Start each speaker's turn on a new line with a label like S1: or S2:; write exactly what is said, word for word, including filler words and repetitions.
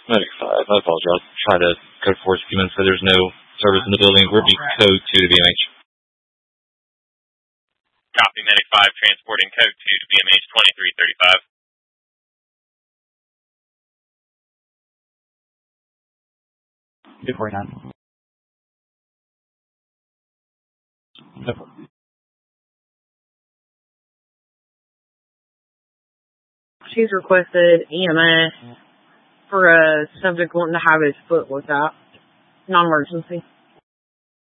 S1: Medic five, I apologize. I'll try to code four Siemens, so there's no service in the building. We'll be code two to B M H.
S2: Copy, Medic five, transporting code two to B M H twenty-three thirty-five.
S1: two forty-nine. No problem.
S3: She's requested E M S for a subject wanting to have his foot looked at. Non-emergency.